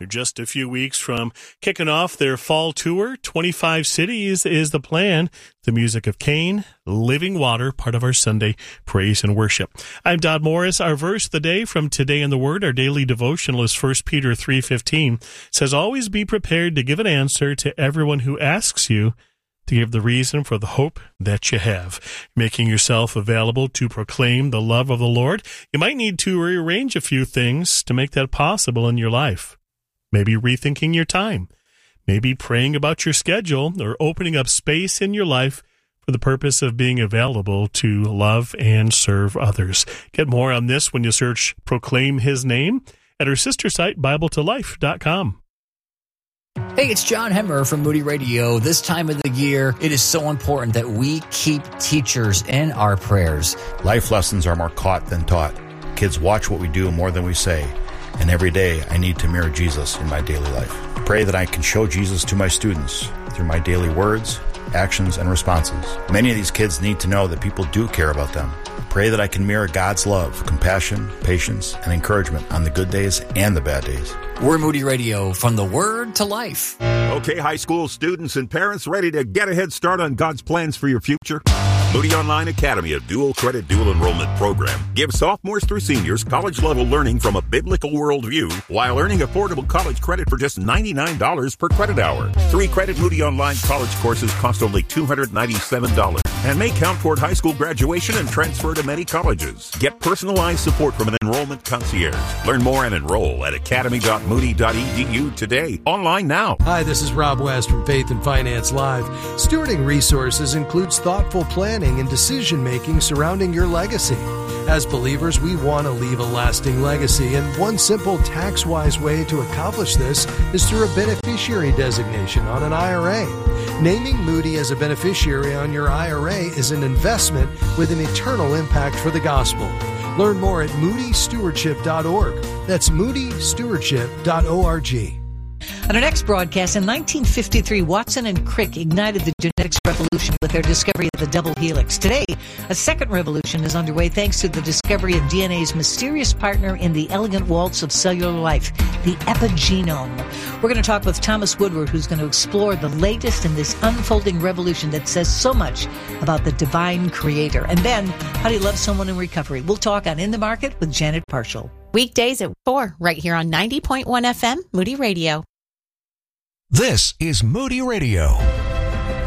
They're just a few weeks from kicking off their fall tour. 25 cities is the plan. The music of Cain, Living Water, part of our Sunday praise and worship. I'm Dodd Morris. Our verse of the day from Today in the Word, our daily devotional is 1 Peter 3:15. It says, always be prepared to give an answer to everyone who asks you to give the reason for the hope that you have. Making yourself available to proclaim the love of the Lord. You might need to rearrange a few things to make that possible in your life. Maybe rethinking your time. Maybe praying about your schedule or opening up space in your life for the purpose of being available to love and serve others. Get more on this when you search Proclaim His Name at our sister site, BibleToLife.com. Hey, it's John Hemmer from Moody Radio. This time of the year, it is so important that we keep teachers in our prayers. Life lessons are more caught than taught. Kids watch what we do more than we say. And every day, I need to mirror Jesus in my daily life. Pray that I can show Jesus to my students through my daily words, actions, and responses. Many of these kids need to know that people do care about them. Pray that I can mirror God's love, compassion, patience, and encouragement on the good days and the bad days. We're Moody Radio, from the Word to Life. Okay, high school students and parents ready to get a head start on God's plans for your future? Moody Online Academy, a dual credit, dual enrollment program, gives sophomores through seniors college-level learning from a biblical worldview while earning affordable college credit for just $99 per credit hour. 3-credit Moody Online college courses cost only $297 and may count toward high school graduation and transfer to many colleges. Get personalized support from an enrollment concierge. Learn more and enroll at academy.moody.edu today. Online now. Hi, this is Rob West from Faith and Finance Live. Stewarding resources includes thoughtful planning and decision-making surrounding your legacy. As believers, we want to leave a lasting legacy, and one simple tax-wise way to accomplish this is through a beneficiary designation on an IRA. Naming Moody as a beneficiary on your IRA is an investment with an eternal impact for the gospel. Learn more at moodystewardship.org. That's moodystewardship.org. On our next broadcast, in 1953, Watson and Crick ignited the genetics revolution with their discovery of the double helix. Today, a second revolution is underway thanks to the discovery of DNA's mysterious partner in the elegant waltz of cellular life, the epigenome. We're going to talk with Thomas Woodward, who's going to explore the latest in this unfolding revolution that says so much about the divine creator. And then, how do you love someone in recovery? We'll talk on In the Market with Janet Parshall. Weekdays at 4, right here on 90.1 FM, Moody Radio. This is Moody Radio.